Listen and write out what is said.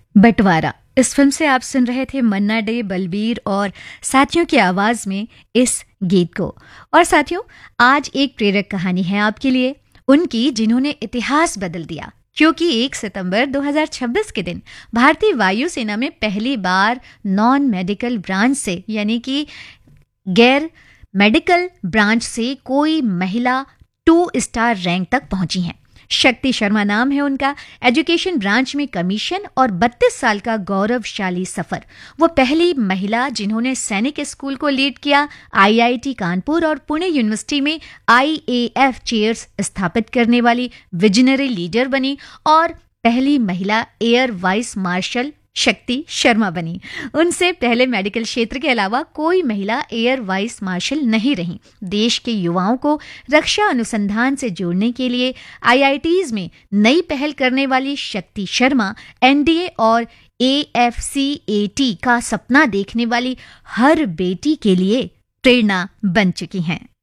बंटवारा इस फिल्म से आप सुन रहे थे मन्ना डे, बलबीर और साथियों की आवाज में इस गीत को। और साथियों, आज एक प्रेरक कहानी है आपके लिए, उनकी जिन्होंने इतिहास बदल दिया। क्योंकि 1 सितंबर 2026 के दिन भारतीय वायुसेना में पहली बार नॉन मेडिकल ब्रांच से, यानी कि गैर मेडिकल ब्रांच से कोई महिला 2 स्टार रैंक तक पहुंची हैं। शक्ति शर्मा नाम है उनका। एजुकेशन ब्रांच में कमीशन और 32 साल का गौरवशाली सफर। वो पहली महिला जिन्होंने सैनिक स्कूल को लीड किया, आईआईटी कानपुर और पुणे यूनिवर्सिटी में आईएएफ चेयर्स स्थापित करने वाली विजनरी लीडर बनी और पहली महिला एयर वाइस मार्शल शक्ति शर्मा बनी। उनसे पहले मेडिकल क्षेत्र के अलावा कोई महिला एयर वाइस मार्शल नहीं रही। देश के युवाओं को रक्षा अनुसंधान से जोड़ने के लिए आईआईटीज में नई पहल करने वाली शक्ति शर्मा एनडीए और एएफसीएटी का सपना देखने वाली हर बेटी के लिए प्रेरणा बन चुकी हैं।